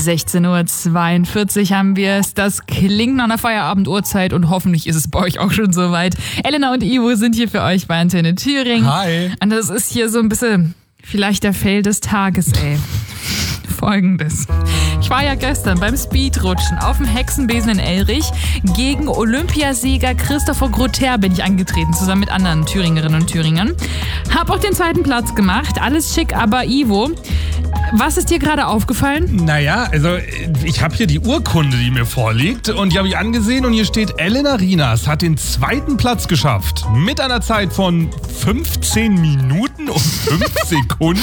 16:42 Uhr haben wir es. Das klingt nach einer Feierabenduhrzeit und hoffentlich ist es bei euch auch schon soweit. Elena und Ivo sind hier für euch bei Antenne Thüringen. Hi. Und das ist hier so ein bisschen vielleicht der Fail des Tages, ey. Folgendes. Ich war ja gestern beim Speedrutschen auf dem Hexenbesen in Elrich. Gegen Olympiasieger Christopher Grother bin ich angetreten, zusammen mit anderen Thüringerinnen und Thüringern. Hab auch den zweiten Platz gemacht. Alles schick, aber Ivo, was ist dir gerade aufgefallen? Naja, also ich habe hier die Urkunde, die mir vorliegt und die habe ich angesehen und hier steht, Elena Rinas hat den zweiten Platz geschafft. Mit einer Zeit von 15 Minuten und 5 Sekunden.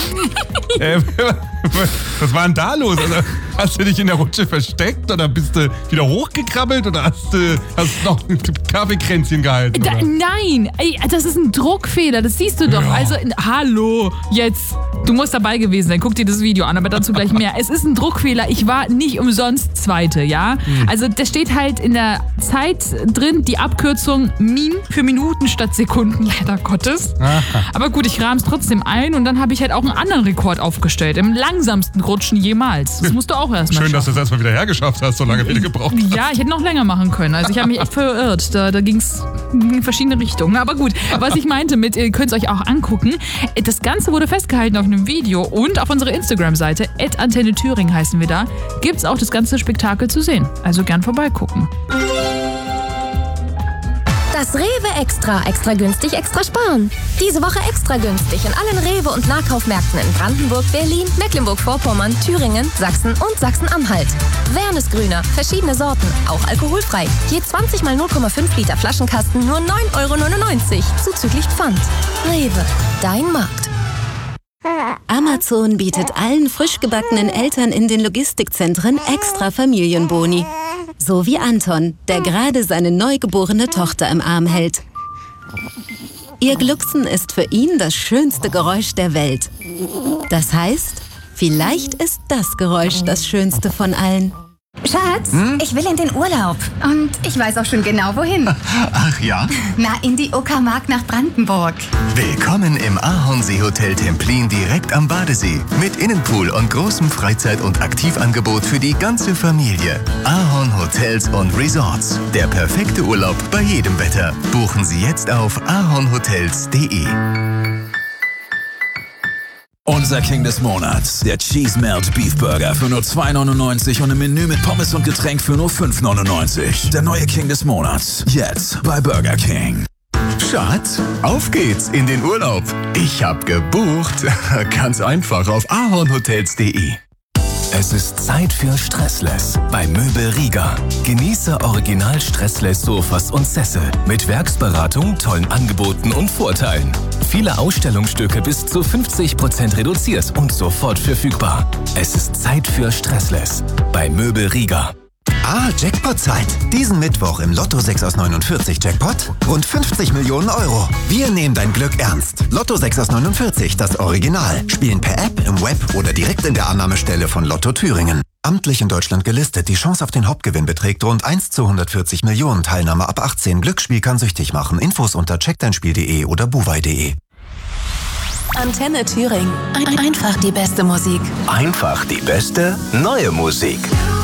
Was war denn da los? Also, hast du dich in der Rutsche versteckt oder bist du wieder hochgekrabbelt oder hast noch Kaffeekränzchen gehalten? Nein, ey, das ist ein Druckfehler, das siehst du doch. Ja. Also, hallo, jetzt, du musst dabei gewesen sein, guck dir das Video an, aber dazu gleich mehr. Es ist ein Druckfehler, ich war nicht umsonst Zweite, ja? Also, da steht halt in der Zeit drin die Abkürzung Min für Minuten statt Sekunden, leider Gottes. Aha. Aber gut, ich rahm's trotzdem ein und dann habe ich halt auch einen anderen Rekord aufgestellt, im langsamsten Rutschen jemals. Das musst du auch erstmal Schön, dass du es erstmal wieder hergeschafft hast, so lange wieder gebraucht hast. Ja, ich hätte noch länger machen können. Also ich habe mich echt verirrt. Da ging es in verschiedene Richtungen. Aber gut, was ich meinte mit, ihr könnt es euch auch angucken. Das Ganze wurde festgehalten auf einem Video und auf unserer Instagram-Seite, @Antenne Thüringen heißen wir da, gibt es auch das ganze Spektakel zu sehen. Also gern vorbeigucken. Das Rewe Extra. Extra günstig, extra sparen. Diese Woche extra günstig in allen Rewe- und Nahkaufmärkten in Brandenburg, Berlin, Mecklenburg-Vorpommern, Thüringen, Sachsen und Sachsen-Anhalt. Wernesgrüner, verschiedene Sorten, auch alkoholfrei. Je 20 mal 0,5 Liter Flaschenkasten nur 9,99 € zuzüglich Pfand. Rewe, dein Markt. Amazon bietet allen frisch gebackenen Eltern in den Logistikzentren extra Familienboni. So wie Anton, der gerade seine neugeborene Tochter im Arm hält. Ihr Glucksen ist für ihn das schönste Geräusch der Welt. Das heißt, vielleicht ist das Geräusch das schönste von allen. Schatz, ich will in den Urlaub. Und ich weiß auch schon genau, wohin. Ach ja? Na, in die Uckermark nach Brandenburg. Willkommen im Ahornseehotel Templin direkt am Badesee. Mit Innenpool und großem Freizeit- und Aktivangebot für die ganze Familie. Ahorn Hotels und Resorts. Der perfekte Urlaub bei jedem Wetter. Buchen Sie jetzt auf ahornhotels.de. Unser King des Monats, der Cheese Melt Beef Burger für nur 2,99 € und im Menü mit Pommes und Getränk für nur 5,99 €. Der neue King des Monats, jetzt bei Burger King. Schatz, auf geht's in den Urlaub. Ich hab gebucht. Ganz einfach auf ahornhotels.de. Es ist Zeit für Stressless bei Möbel Rieger. Genieße original Stressless Sofas und Sessel mit Werksberatung, tollen Angeboten und Vorteilen. Viele Ausstellungsstücke bis zu 50% reduziert und sofort verfügbar. Es ist Zeit für Stressless bei Möbel Rieger. Jackpot-Zeit. Diesen Mittwoch im Lotto 6 aus 49 Jackpot rund 50 Millionen €. Wir nehmen dein Glück ernst. Lotto 6 aus 49, das Original. Spielen per App, im Web oder direkt in der Annahmestelle von Lotto Thüringen. Amtlich in Deutschland gelistet. Die Chance auf den Hauptgewinn beträgt rund 1 zu 140 Millionen. Teilnahme ab 18. Glücksspiel kann süchtig machen. Infos unter checkdeinspiel.de oder buwei.de. Antenne Thüringen. Einfach die beste Musik. Einfach die beste neue Musik.